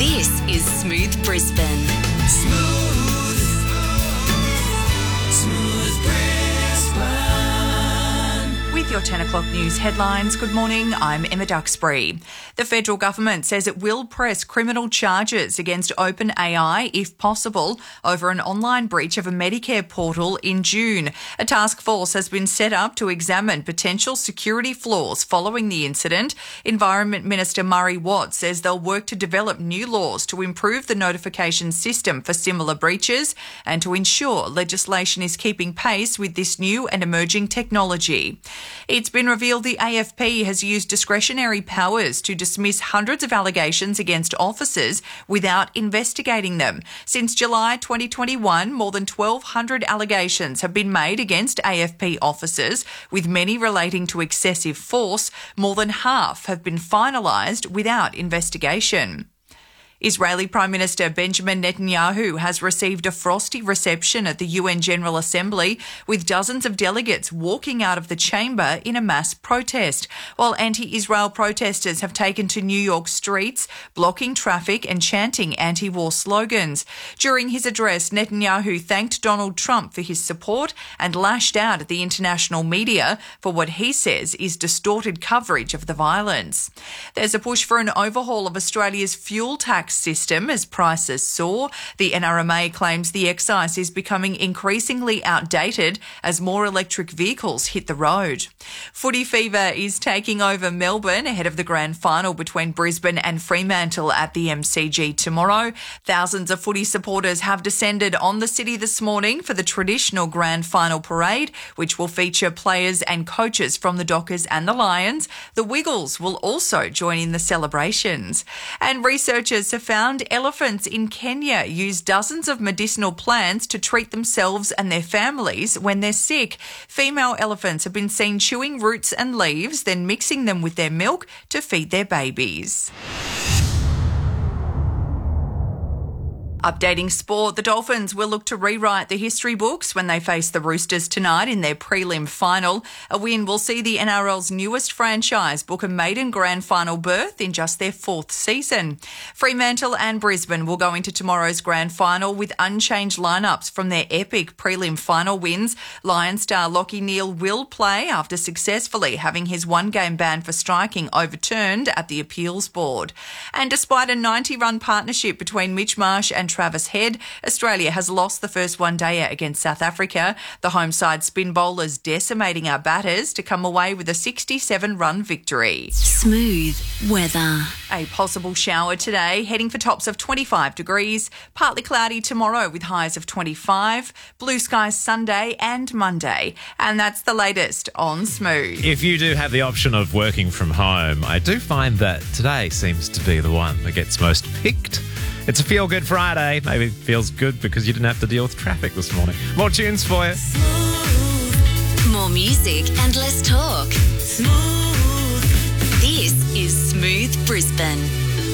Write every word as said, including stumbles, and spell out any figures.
This is Smooth Brisbane. Smooth, smooth Brisbane. With your ten o'clock news headlines, good morning, I'm Emma Duxbury. The federal government says it will press criminal charges against OpenAI, if possible, over an online breach of a Medicare portal in June. A task force has been set up to examine potential security flaws following the incident. Environment Minister Murray Watt says they'll work to develop new laws to improve the notification system for similar breaches and to ensure legislation is keeping pace with this new and emerging technology. It's been revealed the A F P has used discretionary powers to dismiss hundreds of allegations against officers without investigating them. Since July twenty twenty-one, more than twelve hundred allegations have been made against A F P officers, with many relating to excessive force. More than half have been finalised without investigation. Israeli Prime Minister Benjamin Netanyahu has received a frosty reception at the U N General Assembly, with dozens of delegates walking out of the chamber in a mass protest, while anti-Israel protesters have taken to New York streets, blocking traffic and chanting anti-war slogans. During his address, Netanyahu thanked Donald Trump for his support and lashed out at the international media for what he says is distorted coverage of the violence. There's a push for an overhaul of Australia's fuel tax system as prices soar. The N R M A claims the excise is becoming increasingly outdated as more electric vehicles hit the road. Footy fever is taking over Melbourne ahead of the grand final between Brisbane and Fremantle at the M C G tomorrow. Thousands of footy supporters have descended on the city this morning for the traditional grand final parade, which will feature players and coaches from the Dockers and the Lions. The Wiggles will also join in the celebrations. And researchers have found elephants in Kenya use dozens of medicinal plants to treat themselves and their families when they're sick. Female elephants have been seen chewing roots and leaves, then mixing them with their milk to feed their babies. Updating sport, the Dolphins will look to rewrite the history books when they face the Roosters tonight in their prelim final. A win will see the N R L's newest franchise book a maiden grand final berth in just their fourth season. Fremantle and Brisbane will go into tomorrow's grand final with unchanged lineups from their epic prelim final wins. Lion star Lachie Neale will play after successfully having his one-game ban for striking overturned at the appeals board. And despite a ninety-run partnership between Mitch Marsh and Travis Head, Australia has lost the first one-dayer against South Africa. The home side spin bowlers decimating our batters to come away with a sixty-seven run victory. Smooth weather. A possible shower today, heading for tops of twenty-five degrees, partly cloudy tomorrow with highs of twenty-five, blue skies Sunday and Monday. And that's the latest on Smooth. If you do have the option of working from home, I do find that today seems to be the one that gets most picked. It's a feel-good Friday. Maybe it feels good because you didn't have to deal with traffic this morning. More tunes for you. More music and less talk. Smooth. This is Smooth Brisbane.